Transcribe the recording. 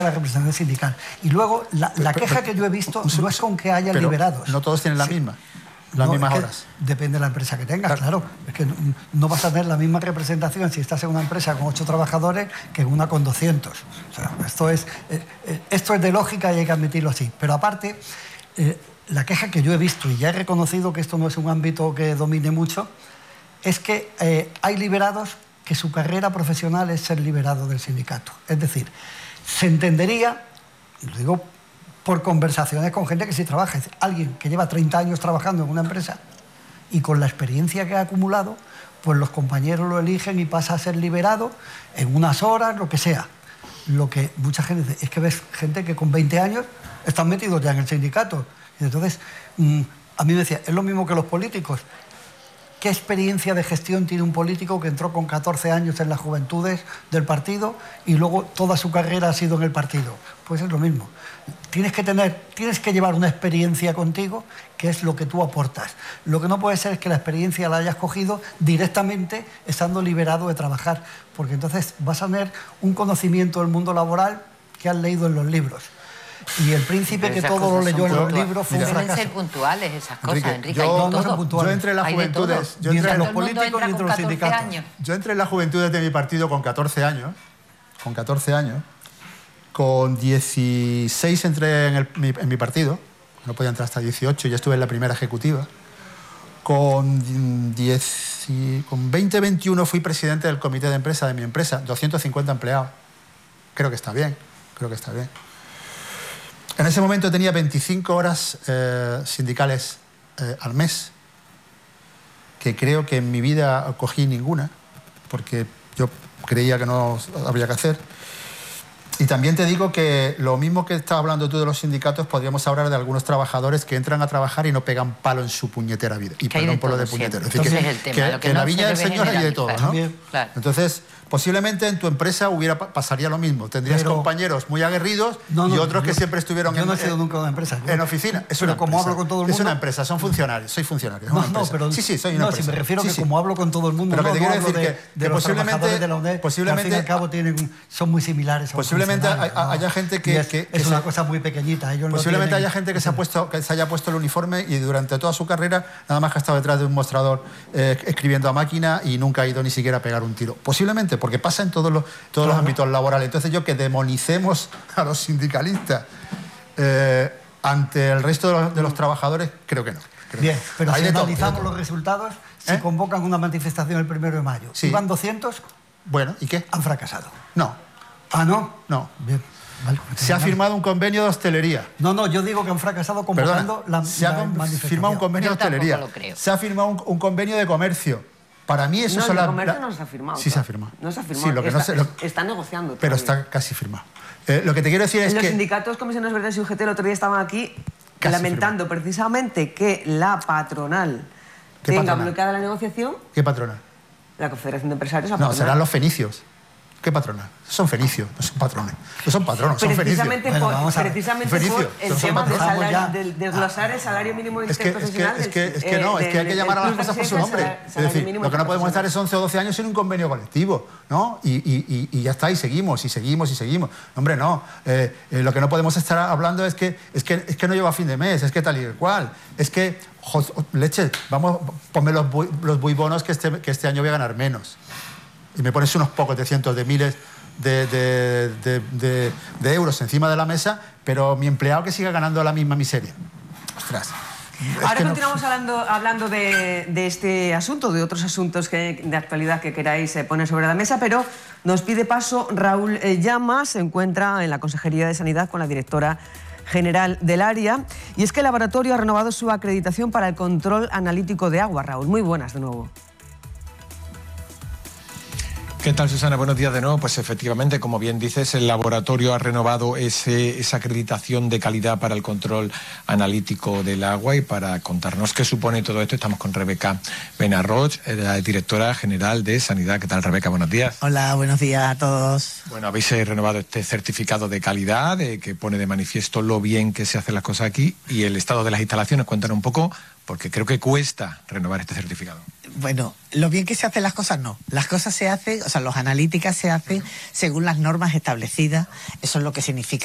la representación sindical. Y luego, la queja que yo he visto no es con que haya liberados. No todos tienen la misma. Las mismas horas. Depende de la empresa que tengas, claro. Es que no vas a tener la misma representación si estás en una empresa con 8 trabajadores que en una con 200. O sea, esto es de lógica y hay que admitirlo así. Pero aparte, la queja que yo he visto, y ya he reconocido que esto no es un ámbito que domine mucho, es que hay liberados que su carrera profesional es ser liberado del sindicato. Es decir, se entendería, lo digo por conversaciones con gente que sí trabaja, es decir, alguien que lleva 30 años trabajando en una empresa y con la experiencia que ha acumulado, pues los compañeros lo eligen y pasa a ser liberado en unas horas, lo que sea. Lo que mucha gente dice, es que ves gente que con 20 años están metidos ya en el sindicato. Y entonces, a mí me decía, es lo mismo que los políticos. ¿Qué experiencia de gestión tiene un político que entró con 14 años en las juventudes del partido y luego toda su carrera ha sido en el partido? Pues es lo mismo. Tienes que llevar una experiencia contigo, que es lo que tú aportas. Lo que no puede ser es que la experiencia la hayas cogido directamente estando liberado de trabajar, porque entonces vas a tener un conocimiento del mundo laboral que has leído en los libros. Y el príncipe que todo lo leyó en los libros fue un fracaso. Deben ser puntuales esas cosas, Enrique. No son puntuales. Yo entré en las juventudes, yo entré en los políticos y entre los sindicatos. Yo entré en las juventudes de mi partido con 14 años. Con 14 años. Con 16 entré en mi partido. No podía entrar hasta 18, ya estuve en la primera ejecutiva. Con 20, 21 fui presidente del comité de empresa de mi empresa, 250 empleados. Creo que está bien, creo que está bien. En ese momento tenía 25 horas sindicales al mes, que creo que en mi vida cogí ninguna, porque yo creía que no habría que hacer. Y también te digo que lo mismo que estás hablando tú de los sindicatos, podríamos hablar de algunos trabajadores que entran a trabajar y no pegan palo en su puñetera vida. Y perdón por lo de puñetero. Es decir, que en la viña del Señor hay de todo, ¿no? Claro. Entonces, posiblemente en tu empresa pasaría lo mismo. Tendrías compañeros muy aguerridos y otros que siempre estuvieron yo no he sido nunca una empresa. En oficina. Es pero una como empresa. hablo con todo el mundo... Es una empresa, son funcionarios. Soy funcionario. Pero... Sí, soy una empresa. Si me refiero que como hablo con todo el mundo, pero que te quiero decir que los trabajadores de la UNED, que al fin y al cabo son muy similares. Posiblemente haya gente que es una cosa muy pequeñita. Posiblemente haya gente que se haya puesto el uniforme y durante toda su carrera nada más que ha estado detrás de un mostrador escribiendo a máquina y nunca ha ido ni siquiera a pegar un tiro. Posiblemente, porque pasa en todos los ámbitos laborales. Entonces yo que demonicemos a los sindicalistas ante el resto de los trabajadores, creo que no. Bien, pero si analizamos los resultados, si convocan una manifestación el 1 de mayo, sí. ¿Iban 200? Bueno, ¿y qué? Han fracasado. No. ¿Ah, no? No. Bien. Vale, se ha firmado un convenio de hostelería. No, yo digo que han fracasado convocando la manifestación. Se ha firmado un convenio de hostelería. Se ha firmado un convenio de comercio. Para mí eso el comercio no se ha firmado. Sí se ha firmado. No se ha firmado. Sí, está negociando. Pero está casi firmado. Lo que te quiero decir es que... Los sindicatos, comisiones verdes y UGT el otro día estaban aquí lamentando precisamente que la patronal tenga bloqueada la negociación. ¿Qué patronal? La Confederación de Empresarios. No, serán los fenicios. ¿Qué patronal? Son fenicios, no son patrones. No son patronos, son fenicios. Precisamente por el tema de desglosar el salario mínimo interprofesional. Es que hay que llamar a las cosas por su nombre. Es decir, lo que no podemos estar es 11 o 12 años sin un convenio colectivo, ¿no? Y ya está, y seguimos. Hombre, no. Lo que no podemos estar hablando es que no lleva a fin de mes, es que tal y cual. Es que, leche, ponme los buibonos que este año voy a ganar menos. Y me pones unos pocos de cientos de miles de euros encima de la mesa, pero mi empleado que siga ganando la misma miseria. Ostras. Ahora continuamos hablando de este asunto, de otros asuntos de actualidad que queráis poner sobre la mesa, pero nos pide paso Raúl Llamas, se encuentra en la Consejería de Sanidad con la directora general del área, y es que el laboratorio ha renovado su acreditación para el control analítico de agua. Raúl, muy buenas de nuevo. ¿Qué tal, Susana? Buenos días de nuevo. Pues efectivamente, como bien dices, el laboratorio ha renovado esa acreditación de calidad para el control analítico del agua, y para contarnos qué supone todo esto estamos con Rebeca Benarroch, la directora general de Sanidad. ¿Qué tal, Rebeca? Buenos días. Hola, buenos días a todos. Bueno, habéis renovado este certificado de calidad que pone de manifiesto lo bien que se hacen las cosas aquí y el estado de las instalaciones. Cuéntanos un poco Porque creo que cuesta renovar este certificado. Bueno, lo bien que se hacen las cosas, no. Las cosas se hacen, o sea, los analíticas se hacen según las normas establecidas. Eso es lo que significa